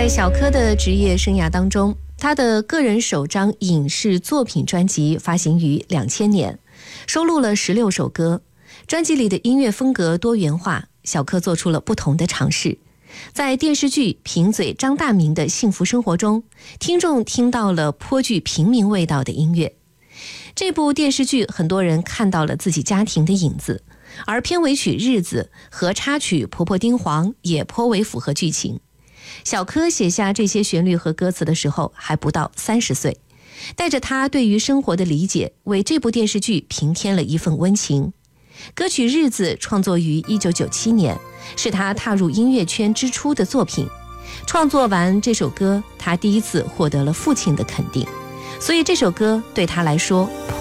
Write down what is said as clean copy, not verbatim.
在小柯的职业生涯当中，他的个人首张影视作品专辑发行于2000年，收录了16首歌。专辑里的音乐风格多元化，小柯做出了不同的尝试。在电视剧《贫嘴张大民的幸福生活》中，听众听到了颇具平民味道的音乐。这部电视剧很多人看到了自己家庭的影子，而片尾曲《日子》和插曲《婆婆丁黄》也颇为符合剧情。小柯写下这些旋律和歌词的时候还不到30岁，带着他对于生活的理解，为这部电视剧平添了一份温情。歌曲《日子》创作于1997年，是他踏入音乐圈之初的作品。创作完这首歌，他第一次获得了父亲的肯定，所以这首歌对他来说